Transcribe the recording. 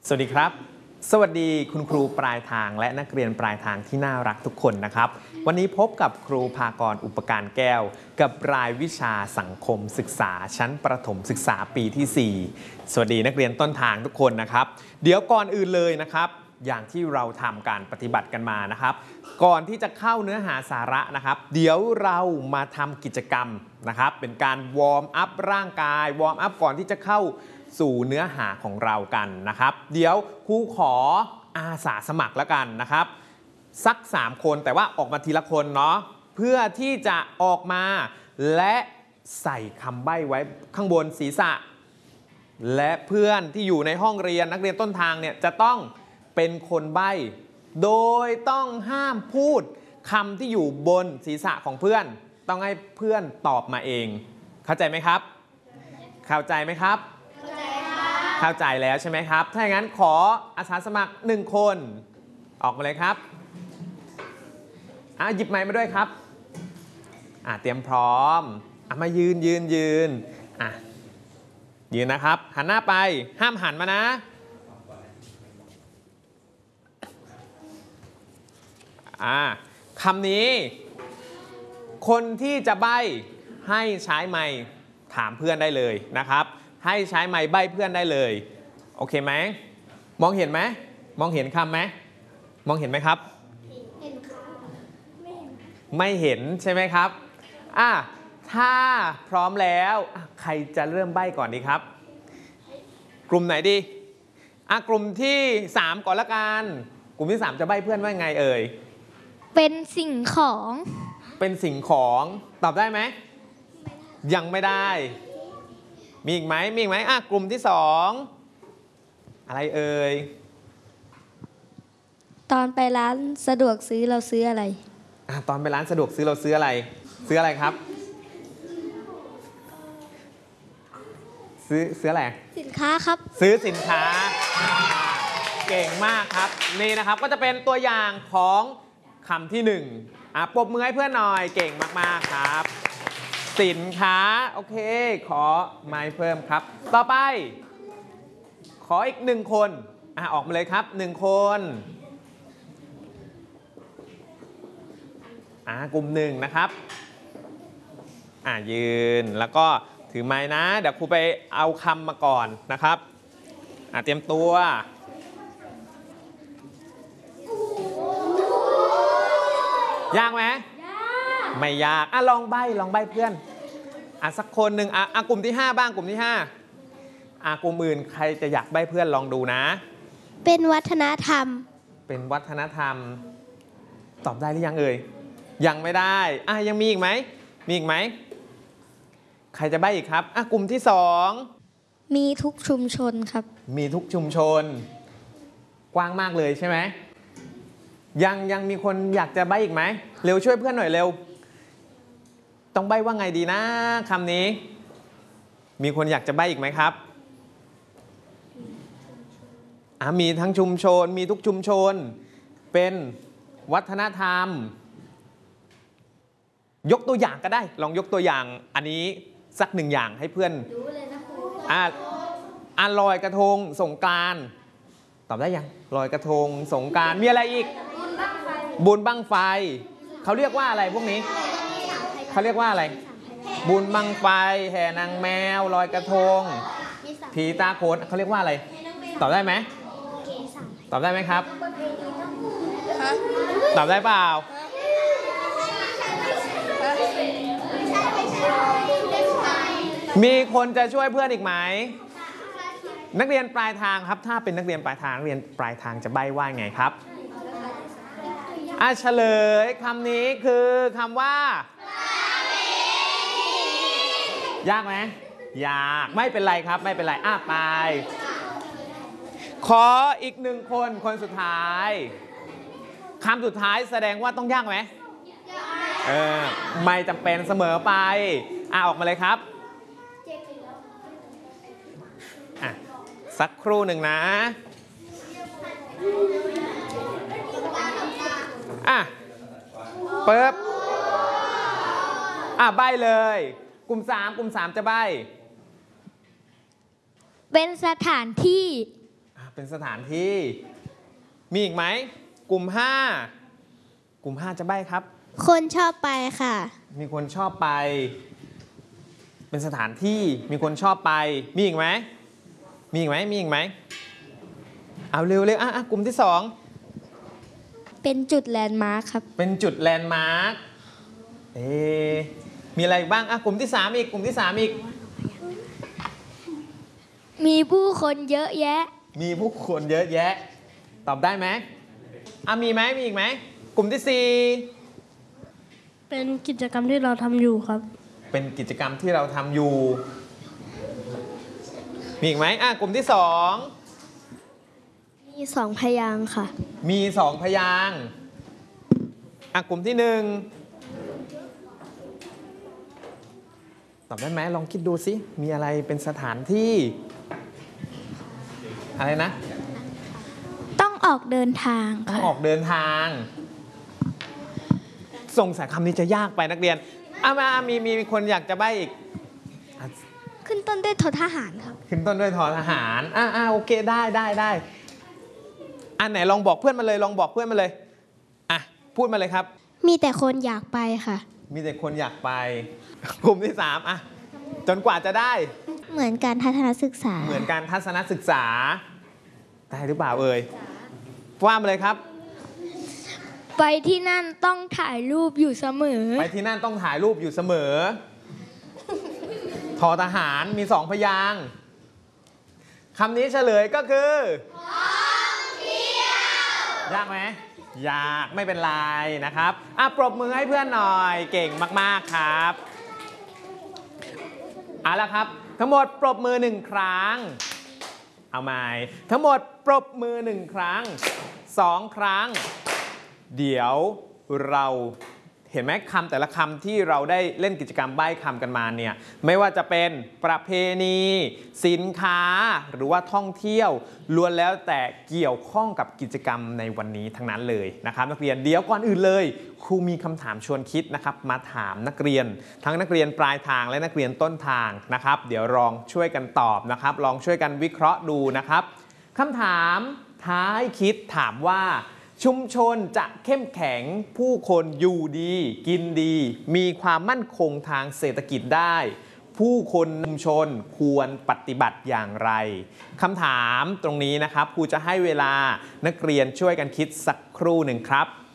สวัสดีครับสวัสดีคุณครูปลายทางและนักเรียนปลายทางที่น่ารักทุกคนนะครับวันนี้พบกับครูภากรอุปการแก้วกับรายวิชาสังคมศึกษาชั้นประถมศึกษาปีที่ 4สวัสดีนักเรียนต้นทางทุกคนนะครับเดี๋ยวก่อนอื่นเลยนะครับอย่างที่เราทำการปฏิบัติกันมานะครับก่อนที่จะเข้าเนื้อหาสาระนะครับเดี๋ยวเรามาทำกิจกรรมนะครับเป็นการวอร์มอัพร่างกายวอร์มอัพก่อนที่จะเข้าสู่เนื้อหาของเรากันนะครับเดี๋ยวครูขออาสาสมัครแล้วกันนะครับสัก3คนแต่ว่าออกมาทีละคนเนาะเพื่อที่จะออกมาและใส่คำใบ้ไว้ข้างบนศีรษะและเพื่อนที่อยู่ในห้องเรียนนักเรียนต้นทางเนี่ยจะต้องเป็นคนใบ้โดยต้องห้ามพูดคำที่อยู่บนศีรษะของเพื่อนต้องให้เพื่อนตอบมาเองเข้าใจไหมครับเข้าใจไหมครับเข้าใจแล้วใช่ไหมครับถ้าอย่างนั้นขออาสาสมัคร1คนออกมาเลยครับหยิบไมค์มาด้วยครับเตรียมพร้อมมายืนยืนนะครับหันหน้าไปห้ามหันมานะคำนี้คนที่จะใบ้ให้ใช้ไมค์ถามเพื่อนได้เลยนะครับให้ใช้ไมค์ใบ้เพื่อนได้เลยโอเคไหมมองเห็นไหมมองเห็นคำไหมมองเห็นไหมครับเห็นค่ะไม่เห็นใช่ไหมครับถ้าพร้อมแล้วใครจะเริ่มใบ้ก่อนดีครับกลุ่มไหนดีกลุ่มที่3ก่อนละกันกลุ่มที่3จะใบ้เพื่อนว่าไงเอ่ยเป็นสิ่งของเป็นสิ่งของตอบได้ไหมยังไม่ได้มีอีกไหมกลุ่มที่2อะไรเอ่ยตอนไปร้านสะดวกซื้อเราซื้ออะไรตอนไปร้านสะดวกซื้อเราซื้ออะไรครับซื้ออะไรสินค้าครับซื้อสินค้าเก่งมากครับนี่นะครับก็จะเป็นตัวอย่างของคำที่1ปรบมือให้เพื่อนหน่อยเก่งมากๆครับสินค้าโอเคขอไม้เพิ่มครับต่อไปขออีก1คนออกมาเลยครับ1คนกลุ่ม1นะครับยืนแล้วก็ถือไม้นะเดี๋ยวครูไปเอาคำมาก่อนนะครับเตรียมตัวยากไหมไม่ยากลองใบ้เพื่อนสักคนหนึ่งกลุ่มที่5บ้างกลุ่มที่5กลุ่มอื่นใครจะอยากใบ้เพื่อนลองดูนะเป็นวัฒนธรรมเป็นวัฒนธรรมตอบได้หรือยังเอ่ยยังไม่ได้ยังมีอีกไหมใครจะใบ้อีกครับกลุ่มที่2 มีทุกชุมชนครับมีทุกชุมชนกว้างมากเลยใช่ไหมยังมีคนอยากจะใบ้อีกไหมเร็วช่วยเพื่อนหน่อยเร็วต้องใบ้ว่าไงดีนะคำนี้มีคนอยากจะใบ้อีกไหมครับมีทั้งชุมชนมีทุกชุมชนเป็นวัฒนธรรมยกตัวอย่างก็ได้ลองยกตัวอย่างอันนี้สัก1อย่างให้เพื่อนลอยกระทงสงกรานต์ตอบได้ยังลอยกระทงสงกรานต์มีอะไรอีกบุญบั้งไฟเขาเรียกว่าอะไรพวกนี้เขาเรียกว่าอะไรบุญบั้งไฟแห่นางแมวลอยกระทงผีตาโขนเขาเรียกว่าอะไรตอบได้ไหมตอบได้ไหมครับตอบได้เปล่ามีคนจะช่วยเพื่อนอีกไหมนักเรียนปลายทางครับถ้าเป็นนักเรียนปลายทางนักเรียนปลายทางจะใบ้ว่าไงครับเฉลยคำนี้คือคำว่ายากไหมยากไม่เป็นไรครับไม่เป็นไรไปขออีก1คนสุดท้ายคำสุดท้ายแสดงว่าต้องยากไหมไม่จำเป็นเสมอไปออกมาเลยครับสักครู่หนึ่งนะเปิบใบ้เลยกลุ่ม3จะใบ้เป็นสถานที่เป็นสถานที่มีอีกไหมกลุ่ม5จะใบ้ครับคนชอบไปค่ะมีคนชอบไป เป็นสถานที่มีคนชอบไปมีอีกไหมเอาเร็วกลุ่มที่เป็นจุดแลนด์มาร์คครับ 2เป็นจุดแลนด์มาร์คมีอะไรอีกบ้างกลุ่มที่3อีกมีผู้คนเยอะแยะมีผู้คนเยอะแยะ ตอบได้ไหมมีอีกไหมกลุ่มที่เป็นกิจกรรมที่เราทำอยู่ครับ 4เป็นกิจกรรมที่เราทำอยู่มีอีกไหมกลุ่มที่มี2 พยางค์ค่ะ 2มี2พยางค์กลุ่มที่ 1ตอบได้ไหมลองคิดดูสิมีอะไรเป็นสถานที่อะไรนะต้องออกเดินทางต้องออกเดินทางสงสัยคำนี้จะยากไปนักเรียนมีคนอยากจะใบ้อีกขึ้นต้นด้วยททหารครับขึ้นต้นด้วยทอทหารโอเคได้ไหนลองบอกเพื่อนมาเลยพูดมาเลยครับมีแต่คนอยากไปค่ะมีแต่คนอยากไป กลุ่มที่3จนกว่าจะได้เหมือนการทัศนศึกษาเหมือนการทัศนศึกษาได้หรือเปล่าว่ามาเลยครับไปที่นั่นต้องถ่ายรูปอยู่เสมอไปที่นั่นต้องถ่ายรูปอยู่เสมอ ทอทหารมี2พยางค์คำนี้เฉลยก็คือท่องเที่ยวยากไหมยากไม่เป็นไรนะครับปรบมือให้เพื่อนหน่อยเก่งมากๆครับเอาละครับทั้งหมดปรบมือ1ครั้งเอาใหม่ทั้งหมดปรบมือ1ครั้ง2ครั้งเดี๋ยวเราเห็นไหมคำแต่ละคำที่เราได้เล่นกิจกรรมใบ้คำกันมาเนี่ยไม่ว่าจะเป็นประเพณีสินค้าหรือว่าท่องเที่ยวล้วนแล้วแต่เกี่ยวข้องกับกิจกรรมในวันนี้ทั้งนั้นเลยนะครับนักเรียนเดี๋ยวก่อนอื่นเลยครูมีคำถามชวนคิดนะครับมาถามนักเรียนทั้งนักเรียนปลายทางและนักเรียนต้นทางนะครับเดี๋ยวลองช่วยกันตอบนะครับลองช่วยกันวิเคราะห์ดูนะครับคำถามท้ายคิดถามว่าชุมชนจะเข้มแข็งผู้คนอยู่ดีกินดีมีความมั่นคงทางเศรษฐกิจได้ผู้คนชุมชนควรปฏิบัติอย่างไรคำถามตรงนี้นะครับครูจะให้เวลานักเรียนช่วยกันคิดสักครู่หนึ่งครับ